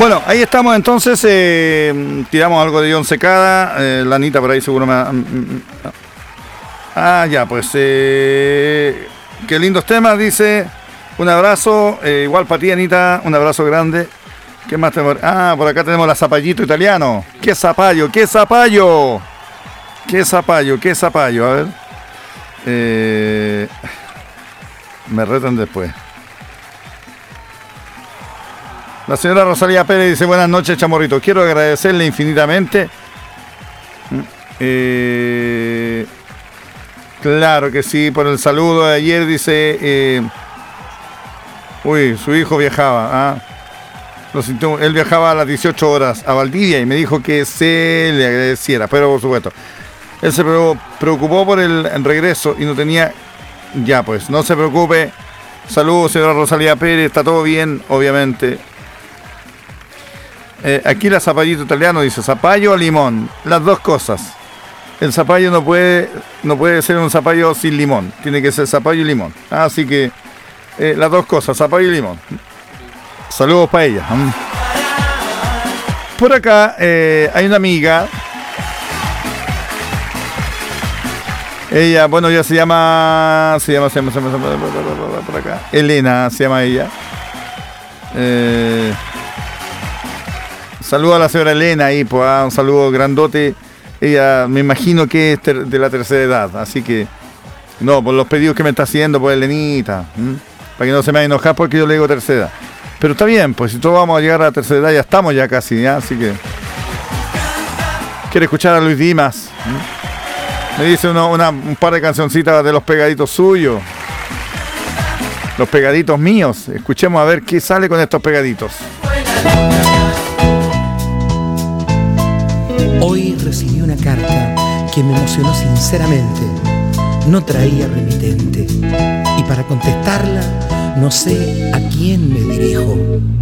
Bueno, ahí estamos entonces, tiramos algo de John Secada, la Anita por ahí seguro me... ya, pues, qué lindos temas, dice, un abrazo, igual para ti, Anita, un abrazo grande. ¿Qué más tenemos? Por acá tenemos la Zapallito italiano. ¡Qué zapallo, qué zapallo! ¡Qué zapallo, qué zapallo! A ver. Me retan después. La señora Rosalía Pérez dice: buenas noches, Chamorrito. Quiero agradecerle infinitamente. Claro que sí, por el saludo de ayer, dice. Su hijo viajaba. Lo sintió, él viajaba a las 18 horas a Valdivia y me dijo que se le agradeciera, pero por supuesto. Él se preocupó por el regreso y no tenía. Ya, pues, no se preocupe. Saludos, señora Rosalía Pérez. Está todo bien, obviamente. Aquí la Zapallito italiano dice: zapallo o limón. Las dos cosas. El zapallo no puede ser un zapallo sin limón. Tiene que ser zapallo y limón. Así que las dos cosas, zapallo y limón. Saludos para ella. Por acá hay una amiga. Ella, bueno, ya se llama por acá. Elena se llama ella. Saludo a la señora Elena ahí, pues, un saludo grandote. Ella me imagino que es de la tercera edad, así que no, por los pedidos que me está haciendo, pues, Elenita, para que no se me vaya a enojar porque yo le digo tercera edad. Pero está bien, pues si todos vamos a llegar a la tercera edad, ya estamos ya casi, ¿ya? Así que quiere escuchar a Luis Dimas. Me dice un par de cancioncitas de los pegaditos suyos. Los pegaditos míos. Escuchemos a ver qué sale con estos pegaditos. Hoy recibí una carta que me emocionó sinceramente. No traía remitente. Y para contestarla, no sé a quién me dirijo.